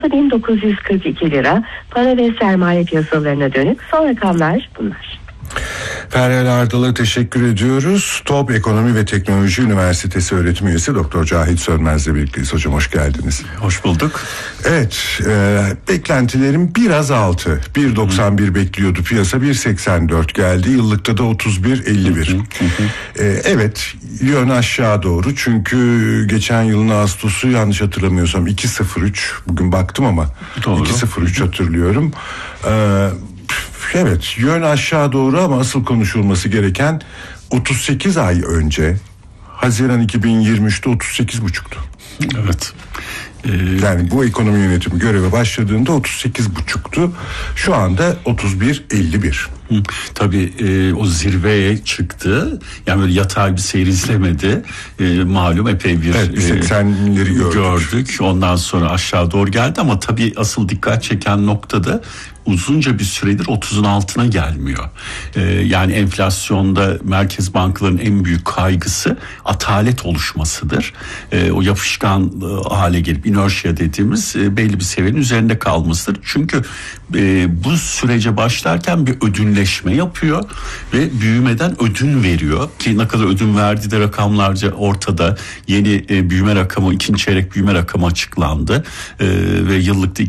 1942 lira para ve sermaye piyasalarına dönük son rakamlar bunlar. Feryal Ardıl'a teşekkür ediyoruz. TOB Ekonomi ve Teknoloji Üniversitesi öğretim üyesi Doktor Cahit Sönmez'le birlikteyiz. Hocam hoş geldiniz. Hoş bulduk. Evet, beklentilerim biraz altı. 1.91 bekliyordu piyasa, 1.84 geldi. Yıllıkta da 31.51. Evet, yön aşağı doğru. Çünkü geçen yılın Ağustos'u yanlış hatırlamıyorsam 2.03. Bugün baktım ama doğru. 2.03 hatırlıyorum. Evet, yön aşağı doğru ama asıl konuşulması gereken 38 ay önce Haziran 2023'te 38,5'tu. Evet. Yani bu ekonomi yönetimi göreve başladığında 38,5'tu. Şu anda 31,51. Tabii o zirveye çıktı. Yani böyle yatay bir seyir izlemedi. Malum epey bir 80'leri gördük. Ondan sonra aşağı doğru geldi ama tabii asıl dikkat çeken noktada uzunca bir süredir 30'un altına gelmiyor. Yani enflasyonda merkez bankaların en büyük kaygısı atalet oluşmasıdır. O yapışkan hale gelip inertia dediğimiz belli bir seviyenin üzerinde kalmasıdır. Çünkü bu sürece başlarken bir ödünleşme yapıyor ve büyümeden ödün veriyor ki ne kadar ödün verdiği de rakamlarca ortada. Yeni büyüme rakamı, ikinci çeyrek büyüme rakamı açıklandı ve yıllıkta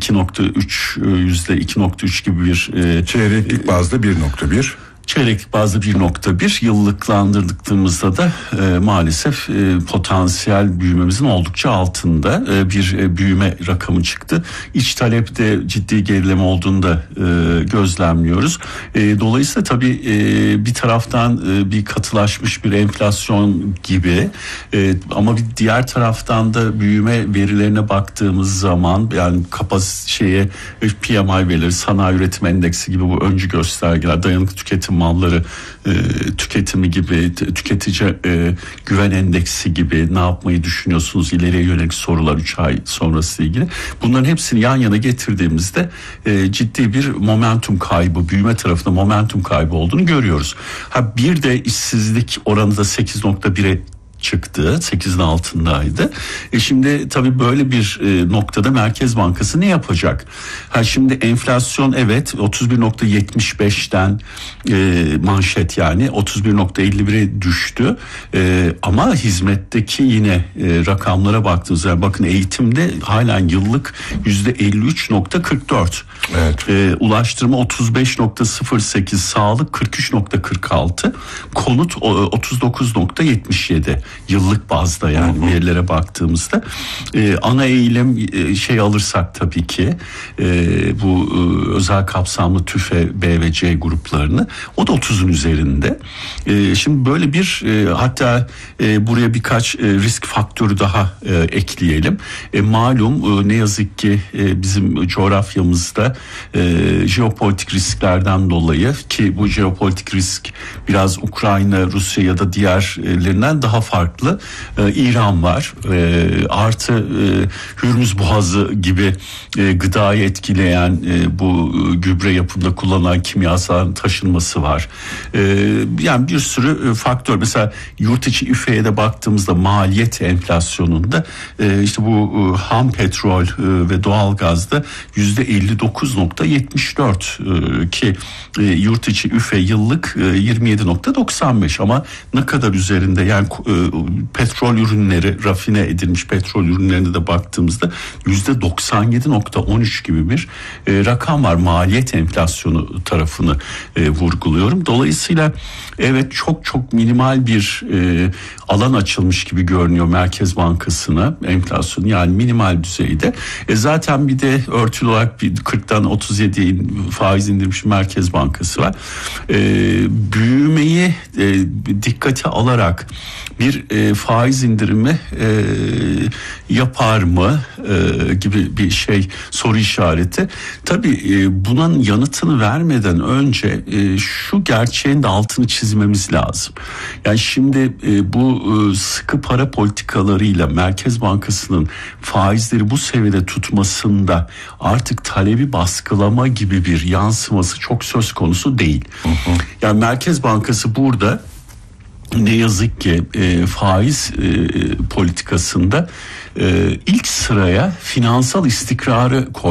2.3 gibi bir çeyreklik bazda 1.1. Çeyreklik bazda 1.1, yıllıklandırdığımızda da maalesef potansiyel büyümemizin oldukça altında bir büyüme rakamı çıktı. İç talepte ciddi gerileme olduğunu da gözlemliyoruz. Dolayısıyla tabii bir taraftan bir katılaşmış bir enflasyon gibi ama bir diğer taraftan da büyüme verilerine baktığımız zaman yani PMI verileri, sanayi üretim endeksi gibi bu öncü göstergeler, dayanıklı tüketim malları tüketimi gibi, tüketici güven endeksi gibi ne yapmayı düşünüyorsunuz ileriye yönelik sorular 3 ay sonrası ilgili. Bunların hepsini yan yana getirdiğimizde ciddi bir momentum kaybı, büyüme tarafında momentum kaybı olduğunu görüyoruz. Bir de işsizlik oranı da 8.1'e çıktı. 8'in altındaydı. Şimdi tabii böyle bir noktada Merkez Bankası ne yapacak? Şimdi enflasyon evet 31.75'ten manşet yani 31.51'e düştü. Ama hizmetteki yine rakamlara baktığınızda bakın eğitimde halen yıllık %53.44. Evet. Ulaştırma 35.08, sağlık 43.46, konut 39.77 yıllık bazda yani verilere baktığımızda ana eğilim alırsak tabii ki bu özel kapsamlı TÜFE, B ve C gruplarını o da 30'un üzerinde. Şimdi böyle bir hatta buraya birkaç risk faktörü daha ekleyelim. Malum ne yazık ki bizim coğrafyamızda jeopolitik risklerden dolayı ki bu jeopolitik risk biraz Ukrayna, Rusya ya da diğerlerinden daha farklı. İran var. Artı Hürmüz Boğazı gibi gıdayı etkileyen bu gübre yapımında kullanılan kimyasal taşınması var. Yani bir sürü faktör. Mesela yurt içi üfeye de baktığımızda maliyet enflasyonunda işte bu ham petrol ve doğalgazda %59.74 ki yurt içi üfe yıllık 27.95 ama ne kadar üzerinde yani petrol ürünleri, rafine edilmiş petrol ürünlerine de baktığımızda %97.13 gibi bir rakam var. Maliyet enflasyonu tarafını vurguluyorum. Dolayısıyla evet çok minimal bir alan açılmış gibi görünüyor Merkez Bankası'na enflasyon yani minimal düzeyde. Zaten bir de örtülü olarak bir 40'tan 37'ye faiz indirmiş Merkez Bankası var. Büyümeyi dikkate alarak bir faiz indirimi yapar mı gibi bir soru işareti. Tabii bunun yanıtını vermeden önce şu gerçeğin de altını çizmemiz lazım. Yani şimdi bu sıkı para politikalarıyla Merkez Bankası'nın faizleri bu seviyede tutmasında artık talebi baskılama gibi bir yansıması çok söz konusu değil. Yani Merkez Bankası burada ne yazık ki faiz politikasında ilk sıraya finansal istikrarı